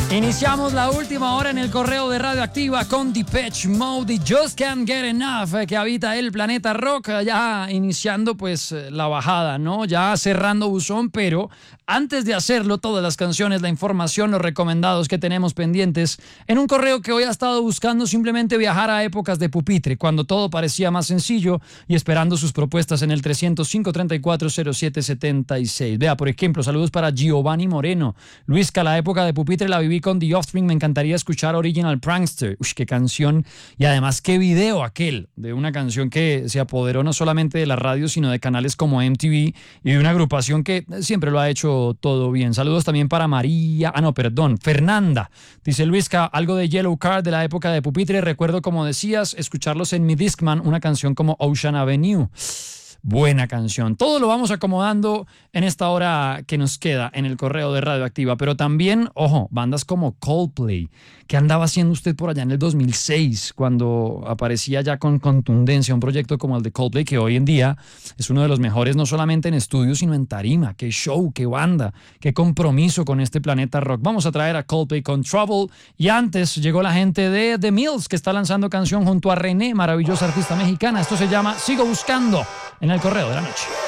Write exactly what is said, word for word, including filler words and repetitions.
Iniciamos la última hora en el correo de Radioactiva con Depeche Mode y Just Can't Get Enough, que habita el planeta rock, ya iniciando pues la bajada, ¿no? Ya cerrando buzón, pero antes de hacerlo, todas las canciones, la información, los recomendados que tenemos pendientes en un correo que hoy ha estado buscando simplemente viajar a épocas de pupitre, cuando todo parecía más sencillo, y esperando sus propuestas en el trescientos cinco, treinta y cuatro, cero siete, setenta y seis. Vea, por ejemplo, saludos para Giovanni Moreno. Luisca, la época de pupitre la viví con The Offspring, me encantaría escuchar Original Prankster. Uy, qué canción, y además qué video aquel, de una canción que se apoderó no solamente de la radio, sino de canales como M T V, y de una agrupación que siempre lo ha hecho todo bien. Saludos también para María, ah no, perdón, Fernanda. Dice Luisca, algo de Yellow Card de la época de pupitre, recuerdo, como decías, escucharlos en mi Discman, una canción como Ocean Avenue. Buena canción. Todo lo vamos acomodando en esta hora que nos queda en el correo de Radioactiva, pero también, ojo, bandas como Coldplay. ¿Qué andaba haciendo usted por allá en el dos mil seis, cuando aparecía ya con contundencia un proyecto como el de Coldplay, que hoy en día es uno de los mejores, no solamente en estudio, sino en tarima? Qué show, qué banda, qué compromiso con este planeta rock. Vamos a traer a Coldplay con Trouble, y antes llegó la gente de The Mills, que está lanzando canción junto a René, maravillosa artista mexicana. Esto se llama Sigo Buscando, en el correo de la noche.